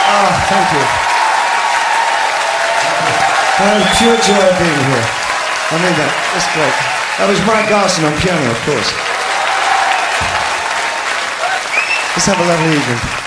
Oh, thank you. Pure joy of being here. I mean that. That's great. That was Mike Garson on piano, of course. Let's have a lovely evening.